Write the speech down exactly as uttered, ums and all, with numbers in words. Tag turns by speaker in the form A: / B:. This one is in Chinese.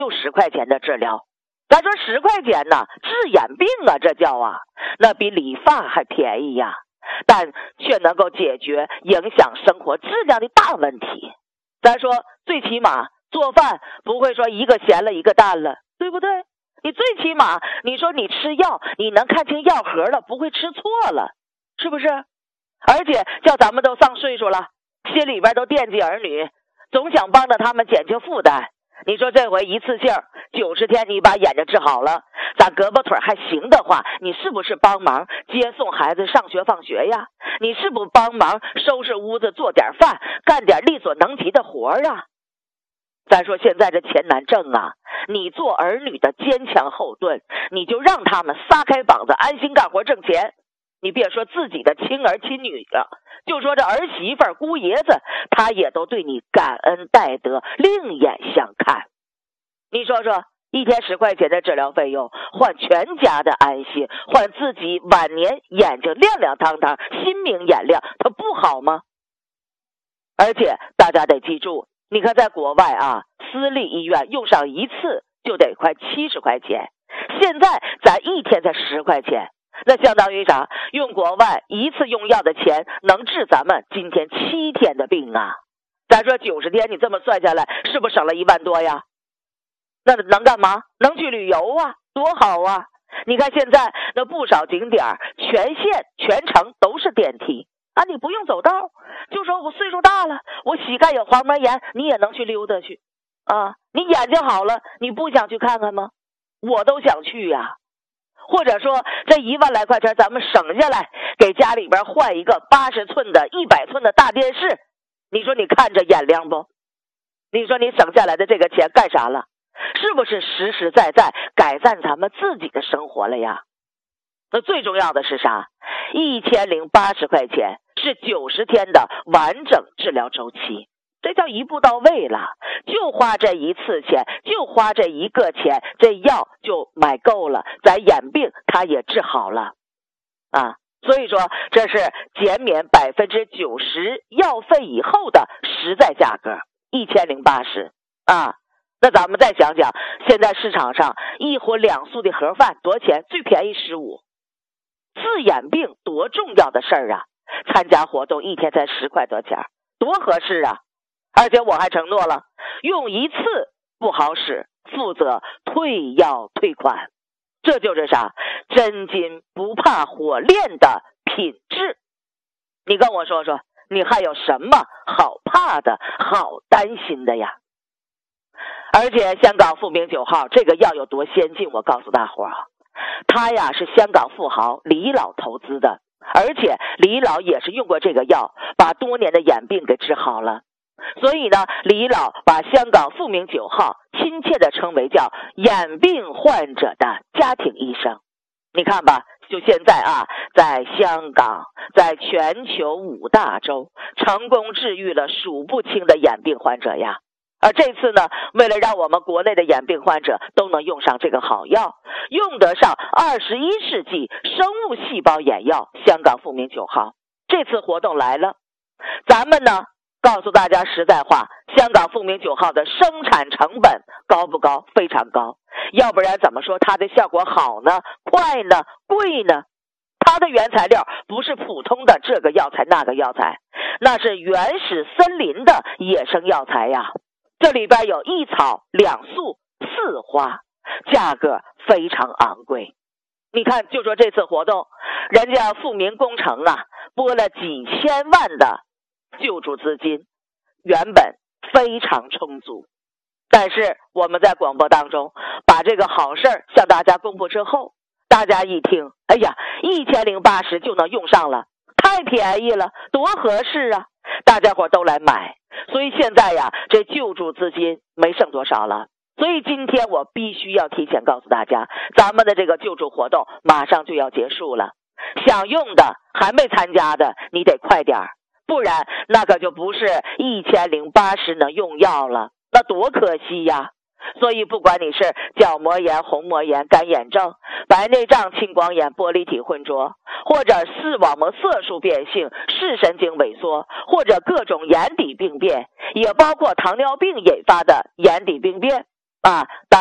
A: 就十块钱的治疗。咱说十块钱呢，治眼病啊，这叫啊，那比理发还便宜呀，但却能够解决影响生活质量的大问题。咱说最起码做饭不会说一个咸了一个淡了，对不对？你最起码你说你吃药，你能看清药盒了，不会吃错了，是不是？而且叫咱们都上岁数了，心里边都惦记儿女，总想帮着他们减轻负担。你说这回一次性九十天你把眼睛治好了，咱胳膊腿还行的话，你是不是帮忙接送孩子上学放学呀？你是不是帮忙收拾屋子做点饭，干点力所能及的活啊？咱说现在这钱难挣啊，你做儿女的坚强后盾，你就让他们撒开膀子安心干活挣钱。你别说自己的亲儿亲女了，就说这儿媳妇姑爷子，他也都对你感恩戴德，另眼相看。你说说，一天十块钱的治疗费用，换全家的安心，换自己晚年眼睛亮亮堂堂，心明眼亮，它不好吗？而且大家得记住，你看在国外啊，私立医院用上一次就得快七十块钱，现在咱一天才十块钱，那相当于啥？用国外一次用药的钱能治咱们今天七天的病啊！咱说九十天你这么算下来，是不是省了一万多呀？那能干嘛？能去旅游啊，多好啊！你看现在那不少景点全县全程都是电梯啊，你不用走道，就说我岁数大了，我膝盖有黄膜炎，你也能去溜达去啊！你眼睛好了，你不想去看看吗？我都想去呀、啊。或者说这一万来块钱咱们省下来，给家里边换一个八十寸的一百寸的大电视，你说你看着眼亮不？你说你省下来的这个钱干啥了？是不是实实在在改善咱们自己的生活了呀？那最重要的是啥？一千零八十块钱是九十天的完整治疗周期，这叫一步到位了，就花这一次钱，就花这一个钱，这药就买够了，咱眼病它也治好了啊。所以说这是减免百分之九十药费以后的实在价格，一千零八十啊。那咱们再想想，现在市场上一荤两素的盒饭多少钱？最便宜十五。治眼病多重要的事儿啊！参加活动一天才十块多钱，多合适啊！而且我还承诺了，用一次不好使，负责退药退款。这就是啥？真金不怕火炼的品质。你跟我说说，你还有什么好怕的好担心的呀？而且香港富明九号这个药有多先进，我告诉大伙儿啊，他呀是香港富豪李老投资的，而且李老也是用过这个药，把多年的眼病给治好了。所以呢，李老把香港富明九号亲切的称为叫眼病患者的家庭医生。你看吧，就现在啊，在香港，在全球五大洲成功治愈了数不清的眼病患者呀。而这次呢，为了让我们国内的眼病患者都能用上这个好药，用得上二十一世纪生物细胞眼药香港富明九号，这次活动来了，咱们呢告诉大家实在话，香港富明九号的生产成本高不高？非常高，要不然怎么说它的效果好呢？快呢？贵呢？它的原材料不是普通的这个药材那个药材，那是原始森林的野生药材呀。这里边有一草两素四花，价格非常昂贵。你看，就说这次活动，人家富民工程啊，拨了几千万的救助资金，原本非常充足。但是我们在广播当中把这个好事向大家公布之后，大家一听，哎呀，一千零八十就能用上了，太便宜了，多合适啊！大家伙都来买。所以现在呀，这救助资金没剩多少了。所以今天我必须要提前告诉大家，咱们的这个救助活动马上就要结束了。想用的还没参加的，你得快点儿，不然那可就不是一千零八十能用药了，那多可惜呀！所以不管你是角膜炎、虹膜炎、干眼症、白内障、青光眼、玻璃体混浊，或者视网膜色素变性、视神经萎缩，或者各种眼底病变，也包括糖尿病引发的眼底病变， 啊。